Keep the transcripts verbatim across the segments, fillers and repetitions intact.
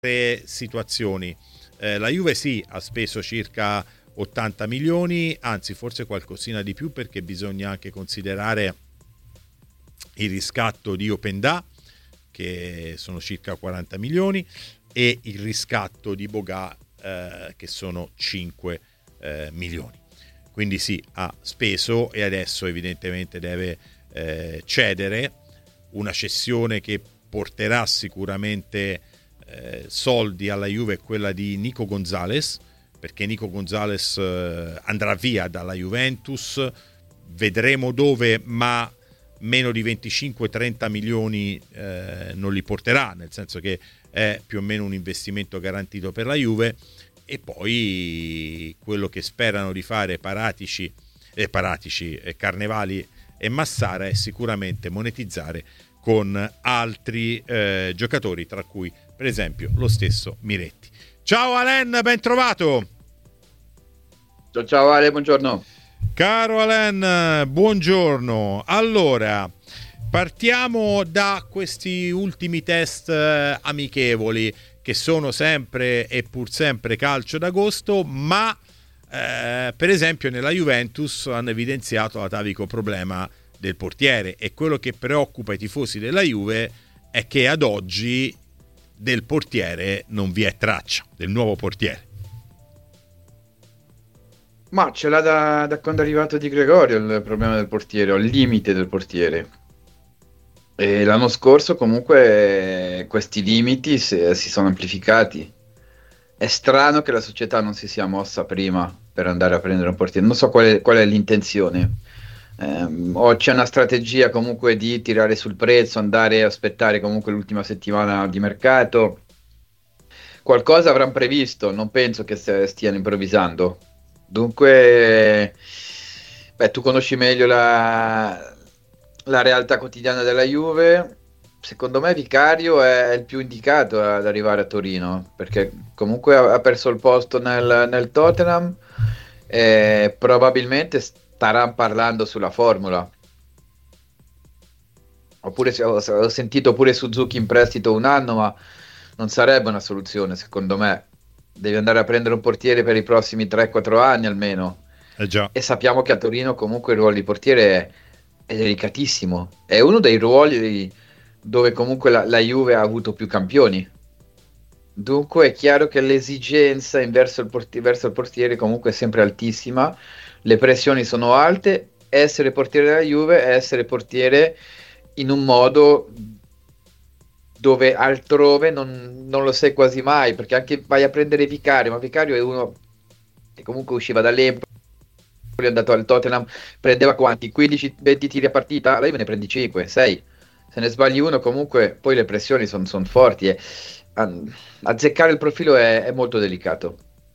tre situazioni. Eh, la Juve sì, ha speso circa ottanta milioni, anzi forse qualcosina di più, perché bisogna anche considerare il riscatto di Openda, che sono circa quaranta milioni, e il riscatto di Boga, eh, che sono cinque eh, milioni. Quindi sì, ha speso e adesso evidentemente deve eh, cedere. Una cessione che porterà sicuramente eh, soldi alla Juve è quella di Nico Gonzalez, perché Nico Gonzalez eh, andrà via dalla Juventus, vedremo dove, ma meno di venticinque trenta milioni eh, non li porterà, nel senso che è più o meno un investimento garantito per la Juve. E poi quello che sperano di fare Paratici, eh, Paratici eh, Carnevali e Massara è sicuramente monetizzare con altri eh, giocatori, tra cui per esempio lo stesso Miretti. Ciao Alain, ben trovato. Ciao, ciao Ale, buongiorno. Caro Alain, buongiorno. Allora, partiamo da questi ultimi test eh, amichevoli, che sono sempre e pur sempre calcio d'agosto, ma eh, per esempio nella Juventus hanno evidenziato l'atavico problema del portiere, e quello che preoccupa i tifosi della Juve è che ad oggi del portiere non vi è traccia, del nuovo portiere. Ma ce l'ha da, da quando è arrivato Di Gregorio il problema del portiere, o il limite del portiere. E l'anno scorso comunque questi limiti si, si sono amplificati. È strano che la società non si sia mossa prima per andare a prendere un portiere. Non so qual è, qual è l'intenzione. Ehm, o c'è una strategia comunque di tirare sul prezzo, andare a aspettare comunque l'ultima settimana di mercato. Qualcosa avranno previsto, non penso che se- stiano improvvisando. Dunque, beh, tu conosci meglio la, la realtà quotidiana della Juve. Secondo me Vicario è il più indicato ad arrivare a Torino, perché comunque ha, ha perso il posto nel, nel Tottenham e probabilmente starà parlando sulla formula. Oppure se- ho, ho sentito pure Suzuki in prestito un anno, ma non sarebbe una soluzione, secondo me. Devi andare a prendere un portiere per i prossimi tre quattro anni almeno. Eh già. E sappiamo che a Torino comunque il ruolo di portiere è, è delicatissimo. È uno dei ruoli dove comunque la, la Juve ha avuto più campioni. Dunque è chiaro che l'esigenza in verso il, porti- verso il portiere comunque è sempre altissima. Le pressioni sono alte. Essere portiere della Juve è essere portiere in un modo dove altrove non, non lo sei quasi mai, perché anche vai a prendere Vicario, ma Vicario è uno che comunque usciva dall'Empoli, è andato al Tottenham, prendeva quanti? quindici venti tiri a partita? Allora io me ne prendi cinque, sei. Se ne sbagli uno comunque poi le pressioni sono son forti e a- azzeccare il profilo è, è molto delicato.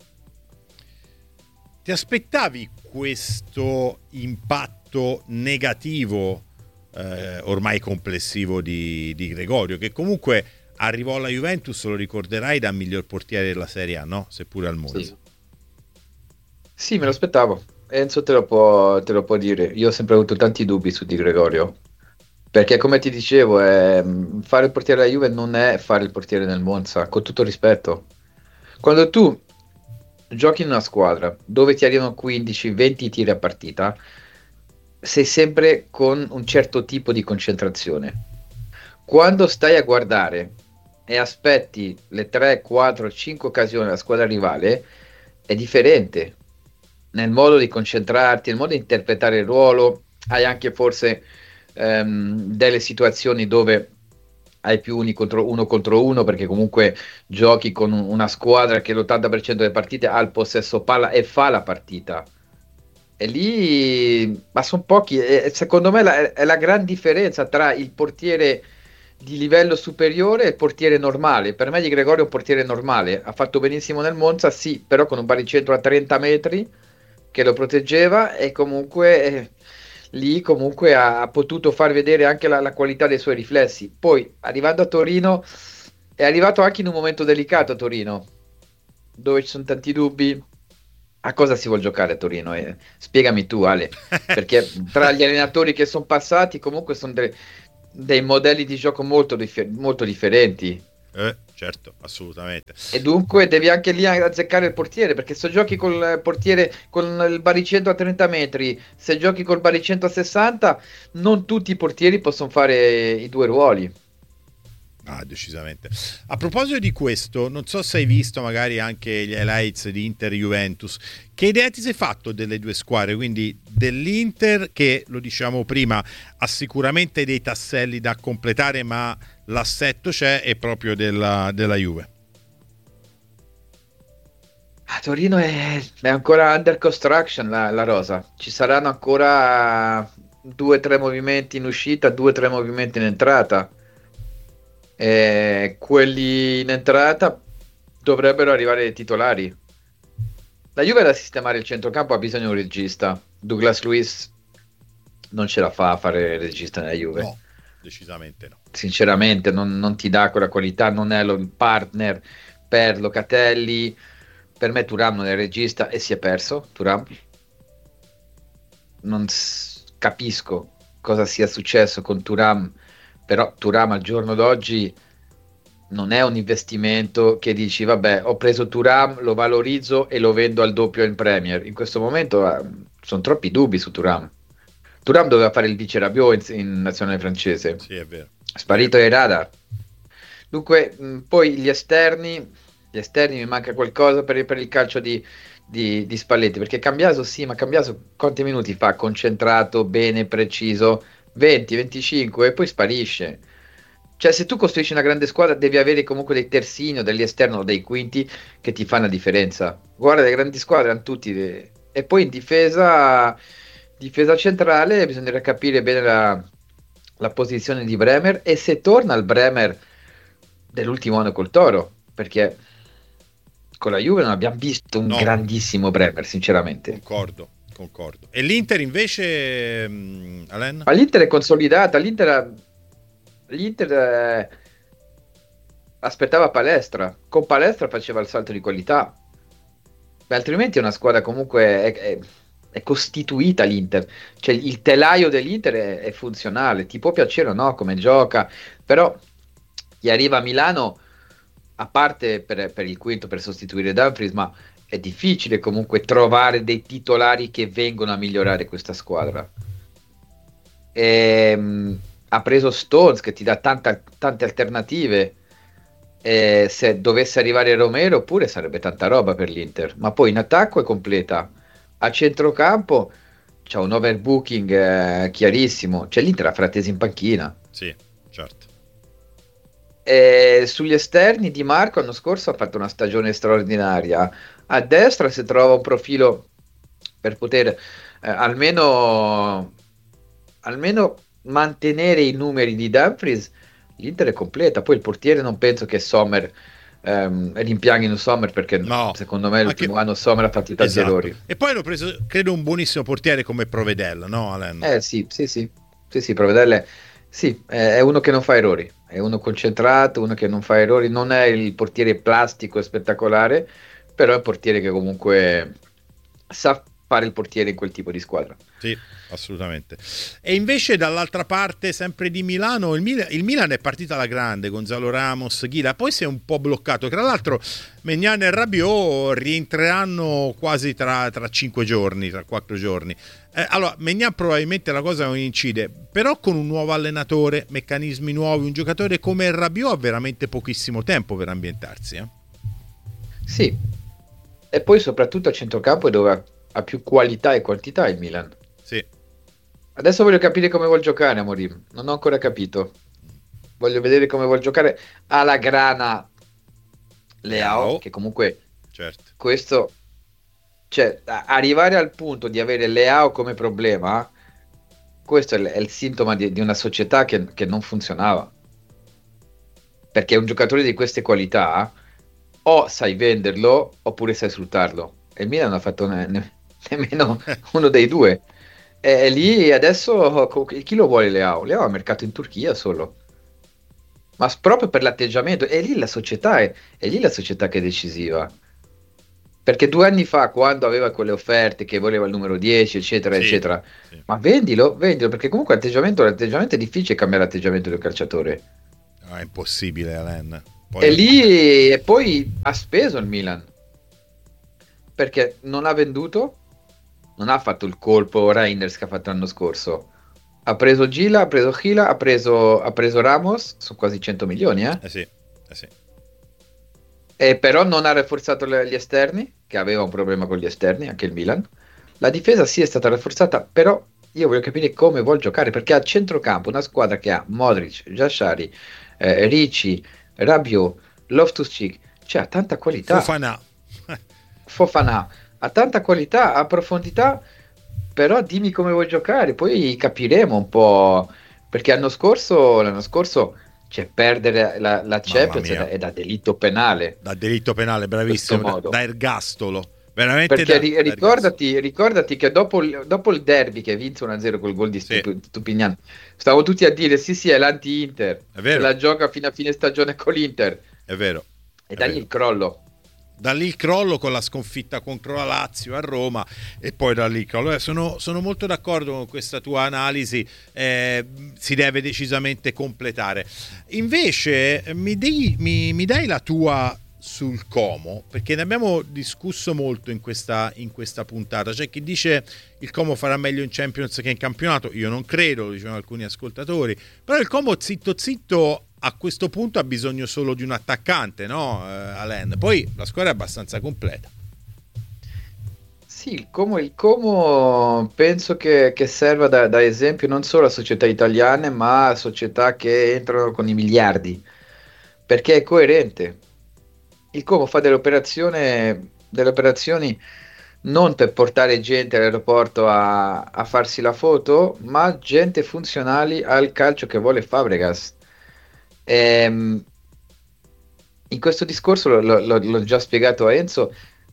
Ti aspettavi questo impatto negativo eh, ormai complessivo di, di Gregorio, che comunque arrivò alla Juventus, lo ricorderai, da miglior portiere della Serie A, no? Seppure al Monza. Sì. Sì, me lo aspettavo. Enzo te lo può, te lo può dire. Io ho sempre avuto tanti dubbi su Di Gregorio. Perché come ti dicevo, è- fare il portiere alla Juve non è fare il portiere nel Monza, con tutto rispetto. Quando tu giochi in una squadra dove ti arrivano quindici venti tiri a partita, sei sempre con un certo tipo di concentrazione. Quando stai a guardare e aspetti le tre, quattro, cinque occasioni della squadra rivale, è differente nel modo di concentrarti, nel modo di interpretare il ruolo. Hai anche forse ehm, delle situazioni dove hai più uni contro uno contro uno, perché comunque giochi con un- una squadra che l'ottanta per cento delle partite ha il possesso palla e fa la partita. E lì, ma sono pochi. E secondo me la- è la gran differenza tra il portiere di livello superiore e il portiere normale. Per me Di Gregorio è un portiere normale. Ha fatto benissimo nel Monza, sì, però con un baricentro a trenta metri che lo proteggeva e comunque eh, lì comunque ha, ha potuto far vedere anche la, la qualità dei suoi riflessi. Poi, arrivando a Torino, è arrivato anche in un momento delicato a Torino, dove ci sono tanti dubbi. A cosa si vuol giocare a Torino? Eh, spiegami tu, Ale, perché tra gli allenatori che sono passati comunque sono de- dei modelli di gioco molto, differ- molto differenti. Eh, certo, assolutamente. E dunque devi anche lì azzeccare il portiere, perché se giochi col portiere con il baricentro a trenta metri, se giochi col baricentro a sessanta, non tutti i portieri possono fare i due ruoli. Ah, decisamente. A proposito di questo, non so se hai visto magari anche gli highlights di Inter-Juventus. Che idea ti sei fatto delle due squadre? Quindi dell'Inter, che lo diciamo prima, ha sicuramente dei tasselli da completare, ma l'assetto c'è, e proprio della, della Juve. A Torino è, è ancora under construction la, la rosa. Ci saranno ancora due o tre movimenti in uscita, due o tre movimenti in entrata. E quelli in entrata dovrebbero arrivare ai titolari. La Juve da sistemare il centrocampo ha bisogno di un regista. Douglas Luiz non ce la fa a fare il regista nella Juve. No, decisamente no. Sinceramente non, non ti dà quella qualità, non è lo, il partner per Locatelli. Per me Thuram non è il regista e si è perso. Thuram non s- capisco cosa sia successo con Thuram, però Thuram al giorno d'oggi non è un investimento che dici vabbè, ho preso Thuram, lo valorizzo e lo vendo al doppio in Premier. In questo momento eh, sono troppi dubbi su Thuram. Thuram doveva fare il vice Rabiot in, in nazionale francese. Sì, è vero. Sparito ai radar. Dunque, mh, poi gli esterni, gli esterni mi manca qualcosa per, per il calcio di, di, di Spalletti, perché Cambiaso sì, ma Cambiaso quanti minuti fa concentrato, bene, preciso? venti, venticinque e poi sparisce. Cioè, se tu costruisci una grande squadra, devi avere comunque dei terzini o degli esterni o dei quinti che ti fanno la differenza. Guarda, le grandi squadre hanno tutti. le- E poi in difesa, difesa centrale, bisognerà capire bene la, la posizione di Bremer e se torna al Bremer dell'ultimo anno col Toro, perché con la Juve non abbiamo visto un No. grandissimo Bremer, sinceramente. Concordo, concordo. E l'Inter invece, mh, Alain? Ma l'Inter è consolidata, l'Inter, ha- l'Inter eh, aspettava Palestra, con Palestra faceva il salto di qualità. Beh, altrimenti è una squadra comunque è, è- è costituita l'Inter, cioè il telaio dell'Inter è, è funzionale, ti può piacere o no come gioca, però chi arriva a Milano, a parte per, per il quinto per sostituire Dumfries, ma è difficile comunque trovare dei titolari che vengono a migliorare questa squadra. Ehm, ha preso Stones che ti dà tanta- tante alternative. Eh, se dovesse arrivare Romero pure sarebbe tanta roba per l'Inter, ma poi in attacco è completa, a centrocampo c'è un overbooking eh, chiarissimo, c'è l'Inter a Frattesi in panchina. Sì, certo. E sugli esterni Di Marco l'anno scorso ha fatto una stagione straordinaria, a destra si trova un profilo per poter eh, almeno almeno mantenere i numeri di Dumfries. L'Inter è completa, poi il portiere non penso che Sommer ehm, rimpianghino Sommer, perché No, secondo me anche- l'ultimo anno Sommer ha fatto tanti Esatto. errori. E poi hanno preso, credo, un buonissimo portiere come Provedel, no, Alain? Eh sì, sì, sì, sì, sì, Provedelle, sì, è è uno che non fa errori, è uno concentrato, uno che non fa errori, non è il portiere plastico e spettacolare, però è un portiere che comunque sa fare il portiere in quel tipo di squadra. Sì, assolutamente. E invece dall'altra parte, sempre di Milano, il, Mil- il Milan è partita alla grande, Gonzalo Ramos, Ghila, poi si è un po' bloccato. Tra l'altro Maignan e Rabiot rientreranno quasi tra, tra cinque giorni, tra quattro giorni. Eh, allora, Maignan probabilmente la cosa non incide, però con un nuovo allenatore, meccanismi nuovi, un giocatore come Rabiot ha veramente pochissimo tempo per ambientarsi. Eh? Sì, e poi soprattutto a centrocampo è dove ha, ha più qualità e quantità il Milan. Sì, Adesso voglio capire come vuol giocare Amorim, non ho ancora capito. Voglio vedere come vuol giocare alla grana Leao, Leao. che comunque certo. questo, cioè a- arrivare al punto di avere Leao come problema, questo è il, è il sintoma di, di una società che, che non funzionava. Perché un giocatore di queste qualità o sai venderlo oppure sai sfruttarlo. E il Milan non ha fatto ne- ne- nemmeno uno dei due. E lì adesso co- chi lo vuole Leao? Leao ha mercato in Turchia solo. Ma s- proprio per l'atteggiamento, è lì la società, è, è lì la società che è decisiva. Perché due anni fa, quando aveva quelle offerte che voleva il numero dieci, eccetera, Sì, eccetera, sì. ma vendilo, vendilo, perché comunque l'atteggiamento, l'atteggiamento è difficile cambiare l'atteggiamento di un calciatore. No, è impossibile, Alain. Poi... E lì e poi ha speso il Milan, perché non ha venduto, non ha fatto il colpo Reinders che ha fatto l'anno scorso. Ha preso Gila, ha preso Gila, ha preso, ha preso Ramos, su quasi cento milioni, eh? Eh sì, eh sì. E però non ha rafforzato le- gli esterni, che aveva un problema con gli esterni, anche il Milan. La difesa sì è stata rafforzata, però io voglio capire come vuol giocare, perché a centrocampo una squadra che ha Modric, Giashari, eh, Ricci, Rabiot, Loftus-Cheek, cioè ha tanta qualità. Fofana. Fofana ha tanta qualità, ha profondità, però dimmi come vuoi giocare, poi capiremo un po', perché l'anno scorso, l'anno scorso cioè, perdere la, la Champions è da, è da delitto penale. Da delitto penale, bravissimo, da, da ergastolo. Veramente perché da, ri- da ricordati, ricordati che dopo il, dopo il derby che vinse uno a zero col gol di Sì. Stup- Stupignan, stavamo tutti a dire sì sì è l'anti-Inter, È vero. la gioca fino a fine stagione con l'Inter. È vero. E dagli il crollo. Da lì il crollo con la sconfitta contro la Lazio a Roma e poi da lì il crollo. Eh, sono, sono molto d'accordo con questa tua analisi, eh, si deve decisamente completare. Invece mi, dei, mi, mi dai la tua sul Como, perché ne abbiamo discusso molto in questa, in questa puntata. C'è chi dice il Como farà meglio in Champions che in campionato, io non credo, lo dicevano alcuni ascoltatori, però il Como zitto zitto a questo punto ha bisogno solo di un attaccante, no, eh, Alain? Poi la squadra è abbastanza completa. Sì, il Como, il Como penso che, che serva da, da esempio non solo a società italiane, ma a società che entrano con i miliardi, perché è coerente. Il Como fa delle operazioni, delle operazioni non per portare gente all'aeroporto a, a farsi la foto, ma gente funzionali al calcio che vuole Fabregas. Ehm, in questo discorso lo- lo- lo- l'ho già spiegato a Enzo.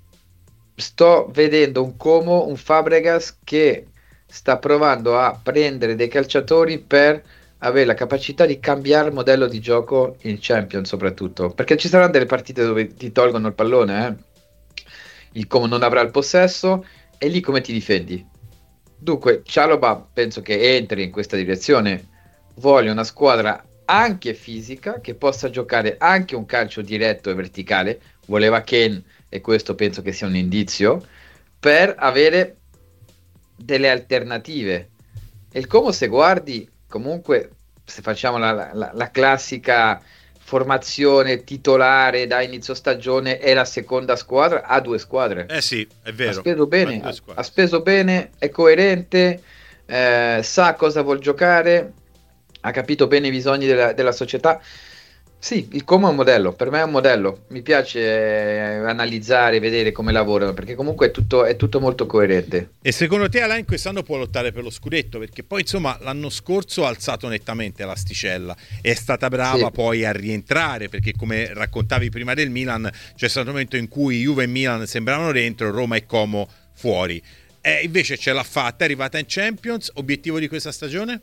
Sto vedendo un Como, un Fabregas che sta provando a prendere dei calciatori per avere la capacità di cambiare modello di gioco in Champions soprattutto, perché ci saranno delle partite dove ti tolgono il pallone, eh? Il Como non avrà il possesso e lì come ti difendi? Dunque, Cialoba penso che entri in questa direzione, voglio una squadra anche fisica che possa giocare anche un calcio diretto e verticale, voleva Ken e questo penso che sia un indizio, per avere delle alternative. E il Como, se guardi, comunque, se facciamo la, la- la classica formazione titolare da inizio stagione, è la seconda squadra, ha due squadre. Eh sì, è vero. Ha speso bene, Ha ha, due squadre. ha speso bene, è coerente, eh, sa cosa vuol giocare, ha capito bene i bisogni della, della società. Sì, il Como è un modello, per me è un modello. Mi piace eh, analizzare, vedere come lavorano, perché comunque è tutto, è tutto molto coerente. E secondo te Alain quest'anno può lottare per lo scudetto? Perché poi insomma l'anno scorso ha alzato nettamente l'asticella, è stata brava Sì. poi a rientrare, perché come raccontavi prima del Milan c'è stato un momento in cui Juve e Milan sembravano dentro, Roma e Como fuori, e invece ce l'ha fatta, è arrivata in Champions. Obiettivo di questa stagione?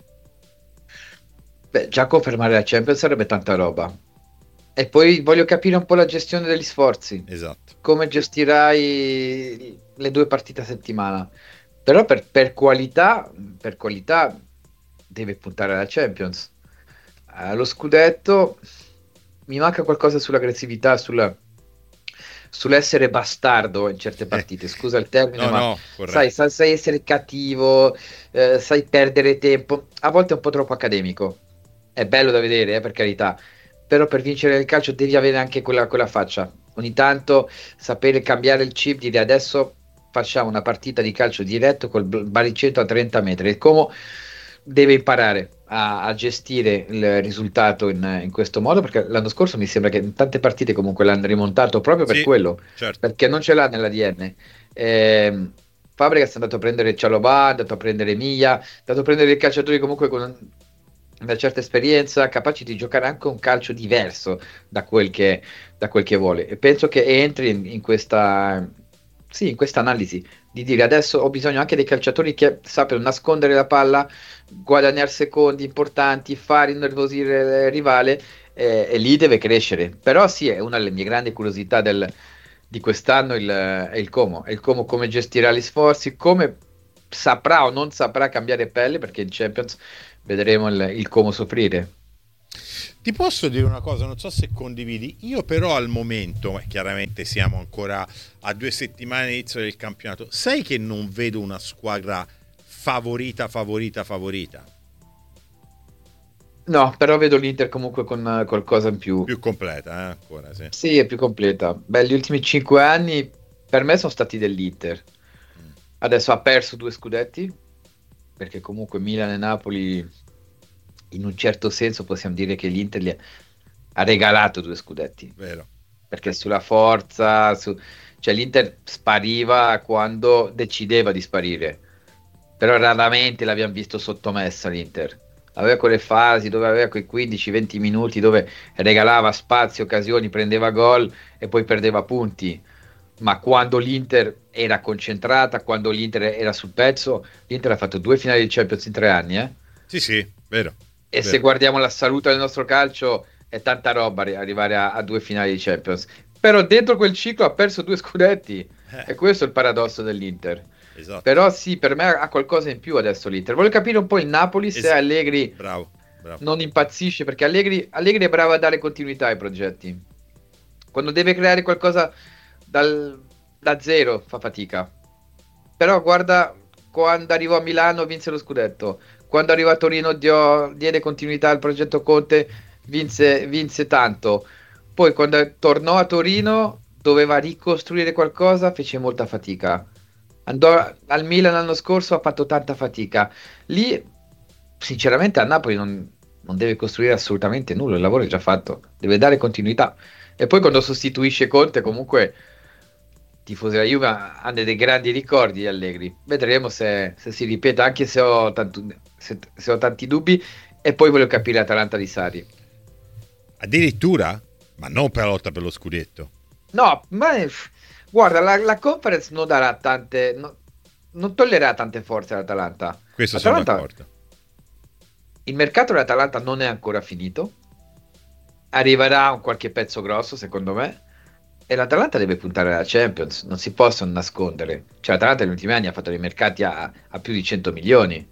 Beh, già confermare la Champions sarebbe tanta roba. E poi voglio capire un po' la gestione degli sforzi. Esatto. Come gestirai le due partite a settimana. Però per, per qualità, per qualità deve puntare alla Champions. Allo scudetto mi manca qualcosa sull'aggressività, sulla, sull'essere bastardo in certe partite. Scusa il termine, No, ma no, sai, sai, sai essere cattivo, eh, sai perdere tempo. A volte è un po' troppo accademico. È bello da vedere, eh, per carità. Però per vincere il calcio devi avere anche quella, quella faccia. Ogni tanto sapere cambiare il chip, dire adesso facciamo una partita di calcio diretto col baricentro a trenta metri. Il Como deve imparare a, a gestire il risultato in, in questo modo, perché l'anno scorso mi sembra che in tante partite comunque l'hanno rimontato proprio per Sì, quello, certo. perché non ce l'ha nell'A D N. Eh, Fabregas è andato a prendere Cialobà, è andato a prendere Miglia, è andato a prendere i calciatori comunque con una certa esperienza, capaci di giocare anche un calcio diverso da quel che, da quel che vuole. E penso che entri in, in questa, sì, in questa analisi di dire adesso ho bisogno anche dei calciatori che sappiano nascondere la palla, guadagnare secondi importanti, far innervosire il rivale, eh, e lì deve crescere. Però sì, è una delle mie grandi curiosità del, di quest'anno il, è il Como, è il Como come gestirà gli sforzi, come saprà o non saprà cambiare pelle, perché in Champions vedremo il, il Como soffrire. Ti posso dire una cosa, non so se condividi, io però al momento, ma chiaramente siamo ancora a due settimane all'inizio del campionato, sai che non vedo una squadra favorita, favorita, favorita? No, però vedo l'Inter comunque con qualcosa in più. Più completa, eh, ancora, sì. Sì, è più completa. Beh, gli ultimi cinque anni per me sono stati dell'Inter. Adesso ha perso due scudetti, perché comunque Milan e Napoli, in un certo senso possiamo dire che l'Inter gli ha regalato due scudetti. Vero. Perché sulla forza, su... cioè l'Inter spariva quando decideva di sparire, però raramente l'abbiamo visto sottomessa l'Inter. Aveva quelle fasi dove aveva quei quindici venti minuti dove regalava spazi, occasioni, prendeva gol e poi perdeva punti. Ma quando l'Inter era concentrata, quando l'Inter era sul pezzo, l'Inter ha fatto due finali di Champions in tre anni, eh? Sì, sì, vero. E vero. se guardiamo la salute del nostro calcio, è tanta roba arrivare a, a due finali di Champions. Però dentro quel ciclo ha perso due scudetti. Eh. E questo è il paradosso dell'Inter. Esatto. Però sì, per me ha qualcosa in più adesso l'Inter. Voglio capire un po' il Napoli, se Esatto. Allegri bravo, bravo. non impazzisce, perché Allegri, Allegri è bravo a dare continuità ai progetti. Quando deve creare qualcosa dal, da zero fa fatica. Però guarda, quando arrivò a Milano vinse lo scudetto. Quando arrivò a Torino dio, diede continuità al progetto Conte, vinse, vinse tanto. Poi quando tornò a Torino doveva ricostruire qualcosa, fece molta fatica. Andò al Milan l'anno scorso, ha fatto tanta fatica. Lì, sinceramente, a Napoli non, non deve costruire assolutamente nulla, il lavoro è già fatto, deve dare continuità. E poi quando sostituisce Conte, comunque, tifosi della Juve hanno dei grandi ricordi di Allegri. Vedremo se, se si ripete, anche se ho, tanto, se, se ho tanti dubbi. E poi voglio capire l'Atalanta di Sarri. Addirittura? Ma non per la lotta per lo scudetto. No, ma guarda, la, la Conference non darà tante, no, non toglierà tante forze all'Atalanta. Questo Atalanta, sono d'accordo. Il mercato dell'Atalanta non è ancora finito. Arriverà un qualche pezzo grosso, secondo me. E l'Atalanta deve puntare alla Champions, non si possono nascondere. Cioè, l'Atalanta negli ultimi anni ha fatto dei mercati a, a più di cento milioni.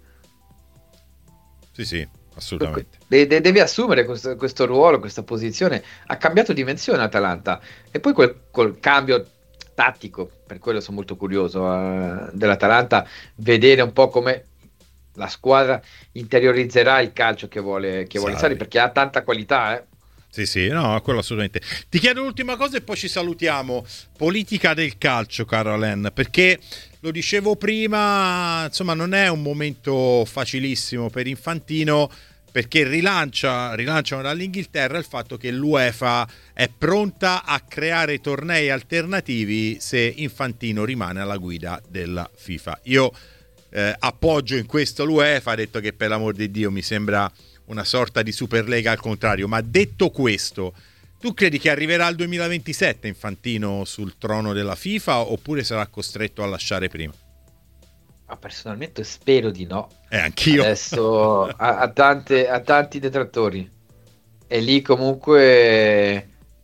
Sì, sì, assolutamente. De- de- deve assumere questo, questo ruolo, questa posizione. Ha cambiato dimensione l'Atalanta. E poi quel, quel cambio tattico, per quello sono molto curioso uh, dell'Atalanta, vedere un po' come la squadra interiorizzerà il calcio che vuole, che vuole Sarri, perché ha tanta qualità, eh. Sì, sì, no, quello assolutamente. Ti chiedo l'ultima cosa e poi ci salutiamo. Politica del calcio, caro Alain, perché lo dicevo prima, insomma, non è un momento facilissimo per Infantino, perché rilancia, rilanciano dall'Inghilterra il fatto che l'UEFA è pronta a creare tornei alternativi se Infantino rimane alla guida della FIFA. Io eh, appoggio in questo l'UEFA, ha detto che per l'amor di Dio mi sembra una sorta di Superlega al contrario, ma detto questo, tu credi che arriverà il duemilaventisette Infantino sul trono della FIFA oppure sarà costretto a lasciare prima? Ma personalmente spero di no. Eh, anch'io. Adesso ha, ha, tante, ha tanti detrattori. E lì comunque...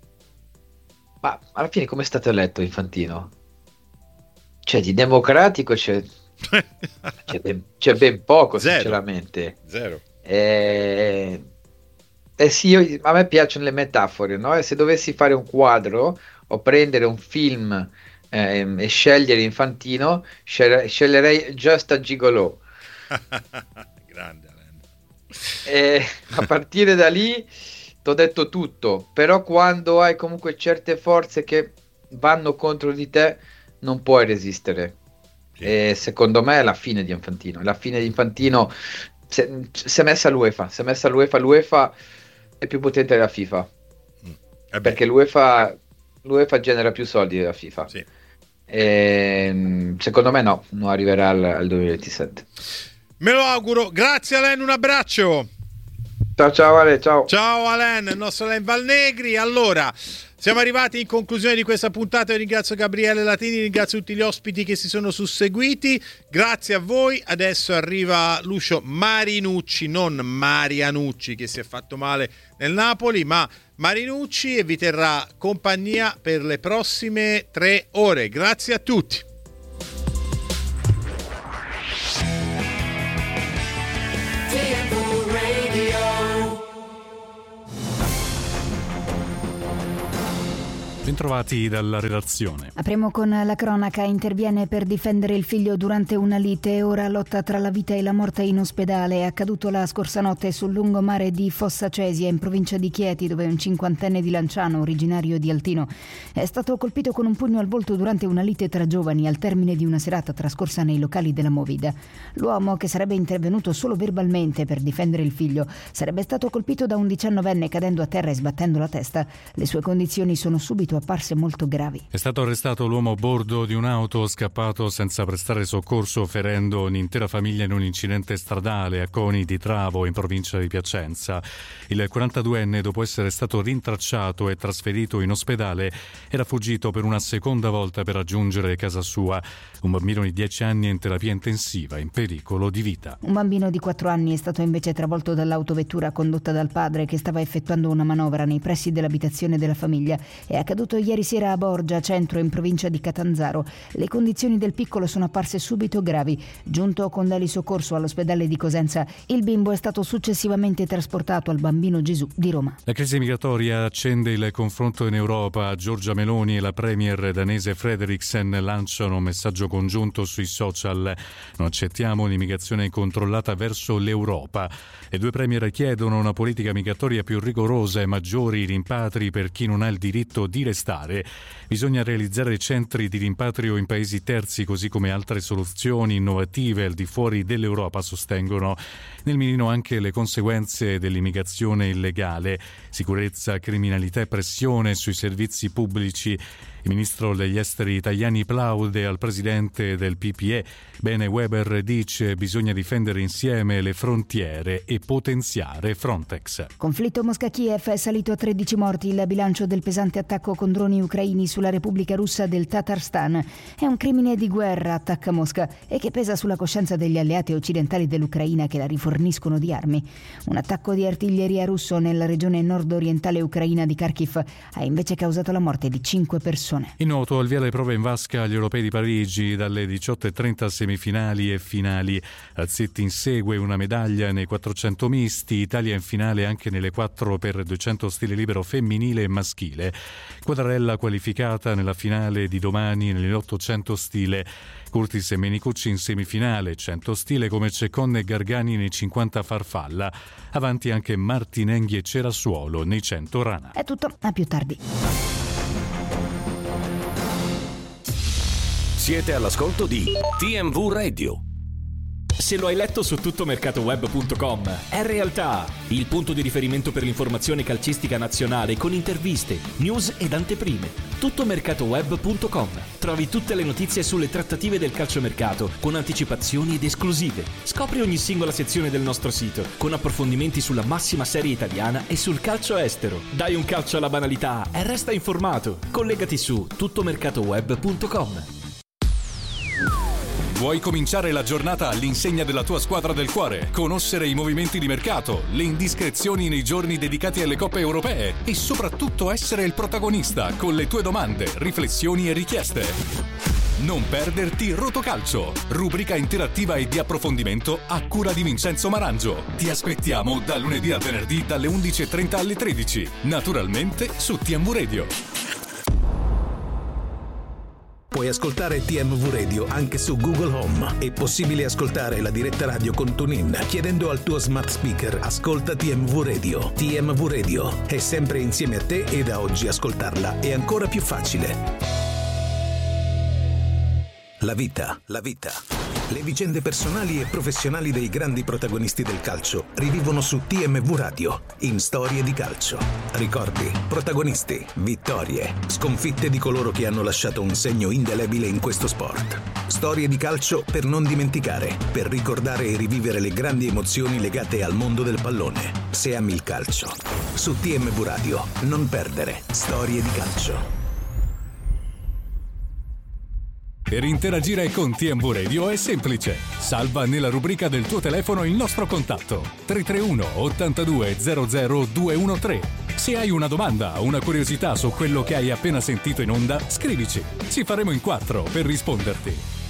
Ma alla fine come è stato eletto Infantino? Cioè di democratico c'è, c'è, ben, c'è ben poco, Zero. Sinceramente. Zero. Eh, eh sì, io, a me piacciono le metafore, no? E se dovessi fare un quadro o prendere un film eh, e scegliere Infantino, scel- sceglierei Just a Gigolo. Grande Alain. E a partire da lì t'ho detto tutto, però quando hai comunque certe forze che vanno contro di te non puoi resistere. Sì. E secondo me è la fine di Infantino, la fine di Infantino. Si è messa l'UEFA, si è messa l'UEFA, l'UEFA è più potente della FIFA, mm. eh perché l'UEFA, l'UEFA genera più soldi della FIFA. Sì. E, secondo me no, non arriverà al, al duemilaventisette. Me lo auguro, grazie Alain, un abbraccio. Ciao ciao Ale, ciao. Ciao Alain, il nostro Alain Valnegri. Allora, siamo arrivati in conclusione di questa puntata. Io ringrazio Gabriele Latini, ringrazio tutti gli ospiti che si sono susseguiti. Grazie a voi. Adesso arriva Lucio Marinucci, non Marianucci che si è fatto male nel Napoli, ma Marinucci, e vi terrà compagnia per le prossime tre ore. Grazie a tutti. Bentrovati dalla redazione. Apriamo con la cronaca. Interviene per difendere il figlio durante una lite. Ora lotta tra la vita e la morte in ospedale. È accaduto la scorsa notte sul lungomare di Fossa Cesia, in provincia di Chieti, dove un cinquantenne di Lanciano, originario di Altino, è stato colpito con un pugno al volto durante una lite tra giovani al termine di una serata trascorsa nei locali della Movida. L'uomo, che sarebbe intervenuto solo verbalmente per difendere il figlio, sarebbe stato colpito da un diciannovenne cadendo a terra e sbattendo la testa. Le sue condizioni sono subito apparse molto gravi. È stato arrestato l'uomo a bordo di un'auto scappato senza prestare soccorso, ferendo un'intera famiglia in un incidente stradale a Coni di Travo, in provincia di Piacenza. Il quarantaduenne, dopo essere stato rintracciato e trasferito in ospedale, era fuggito per una seconda volta per raggiungere casa sua. Un bambino di dieci anni è in terapia intensiva, in pericolo di vita. Un bambino di quattro anni è stato invece travolto dall'autovettura condotta dal padre, che stava effettuando una manovra nei pressi dell'abitazione della famiglia. È accaduto ieri sera a Borgia, centro, in provincia di Catanzaro. Le condizioni del piccolo sono apparse subito gravi. Giunto con l'elisoccorso all'ospedale di Cosenza, il bimbo è stato successivamente trasportato al Bambino Gesù di Roma. La crisi migratoria accende il confronto in Europa. Giorgia Meloni e la premier danese Frederiksen lanciano un messaggio congiunto sui social. Non accettiamo un'immigrazione incontrollata verso l'Europa. Le due premier chiedono una politica migratoria più rigorosa e maggiori rimpatri per chi non ha il diritto di restare. Bisogna realizzare centri di rimpatrio in paesi terzi, così come altre soluzioni innovative al di fuori dell'Europa, sostengono. Nel mirino anche le conseguenze dell'immigrazione illegale: sicurezza, criminalità e pressione sui servizi pubblici. Il ministro degli esteri Tajani plaude al presidente del P P E. Bene, Weber dice: bisogna difendere insieme le frontiere e potenziare Frontex. Conflitto Mosca-Kiev, è salito a tredici morti il bilancio del pesante attacco con droni ucraini sulla Repubblica Russa del Tatarstan. È un crimine di guerra, attacca Mosca, e che pesa sulla coscienza degli alleati occidentali dell'Ucraina che la riforniscono di armi. Un attacco di artiglieria russo nella regione nord-orientale ucraina di Kharkiv ha invece causato la morte di cinque persone. In nuoto, al via le prove in vasca agli europei di Parigi, dalle diciotto e trenta semifinali e finali. Alzetti insegue una medaglia nei quattrocento misti, Italia in finale anche nelle quattro per duecento stile libero femminile e maschile. Quadrarella qualificata nella finale di domani nell'ottocento stile. Curtis e Menicucci in semifinale, cento stile, come Ceccon e Gargani nei cinquanta farfalla. Avanti anche Martinenghi e Cerasuolo nei cento rana. È tutto, a più tardi. Siete all'ascolto di T M V Radio. Se lo hai letto su tuttomercatoweb punto com, è realtà, il punto di riferimento per l'informazione calcistica nazionale con interviste, news ed anteprime. tuttomercatoweb punto com. Trovi tutte le notizie sulle trattative del calciomercato con anticipazioni ed esclusive. Scopri ogni singola sezione del nostro sito con approfondimenti sulla massima serie italiana e sul calcio estero. Dai un calcio alla banalità e resta informato. Collegati su tuttomercatoweb punto com. Vuoi cominciare la giornata all'insegna della tua squadra del cuore? Conoscere i movimenti di mercato, le indiscrezioni nei giorni dedicati alle coppe europee e soprattutto essere il protagonista con le tue domande, riflessioni e richieste. Non perderti Rotocalcio, rubrica interattiva e di approfondimento a cura di Vincenzo Marangio. Ti aspettiamo da lunedì a venerdì dalle undici e trenta alle tredici, naturalmente su T M V Radio. Puoi ascoltare T M V Radio anche su Google Home. È possibile ascoltare la diretta radio con TuneIn chiedendo al tuo smart speaker "Ascolta T M V Radio". T M V Radio è sempre insieme a te e da oggi ascoltarla è ancora più facile. La vita, la vita. Le vicende personali e professionali dei grandi protagonisti del calcio rivivono su T M V Radio, in Storie di Calcio. Ricordi, protagonisti, vittorie, sconfitte di coloro che hanno lasciato un segno indelebile in questo sport. Storie di calcio per non dimenticare, per ricordare e rivivere le grandi emozioni legate al mondo del pallone. Se ami il calcio. Su T M V Radio, non perdere Storie di Calcio. Per interagire con T M V Radio è semplice. Salva nella rubrica del tuo telefono il nostro contatto tre tre uno ottantadue zero zero due uno tre. Se hai una domanda o una curiosità su quello che hai appena sentito in onda, scrivici. Ci faremo in quattro per risponderti.